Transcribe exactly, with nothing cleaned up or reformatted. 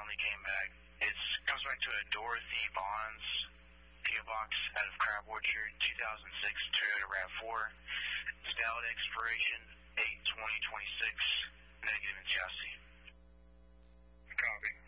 finally came back. It comes back to a Dorothy Bonds P O Box out of Crab Orchard, two thousand six Toyota RAV four. It's valid expiration eight twenty twenty-six, negative in chassis. Copy.